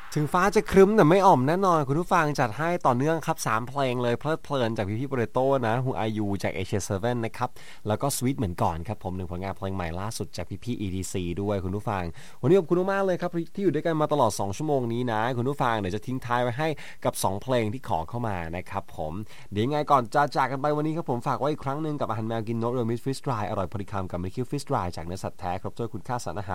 ถึงฟ้าจะครึ้มแต่ไม่อ่อมแน่นอนคุณผู้ฟังจัดให้ต่อเนื่องครับ3เพลงเลยเพลิดเพลินจากพี่โปเตโต้นะ Who Are You จาก ASIA7 นะครับแล้วก็ Sweet เหมือนก่อนครับผมหนึ่งผลงานเพลงใหม่ล่าสุดจากพี่ EDC ด้วยคุณผู้ฟังวันนี้ขอบคุณมากเลยครับที่อยู่ด้วยกันมาตลอด2ชั่วโมงนี้นะคุณผู้ฟังเดี๋ยวจะทิ้งท้ายไว้ให้กับ2เพลงที่ขอเข้ามานะครับผมเดี๋ยวยังไงก่อนจะจากกันไปวันนี้ครับผมฝากไว้อีกครั้งนึงกับอาหารแมวกินนกโดยมิสฟิสดรายอร่อยพอดีคำกับมิลคิวฟิสดรายจากเนื้อสัตว์แท้ครบถ้วนคุณค่าสารอาหาร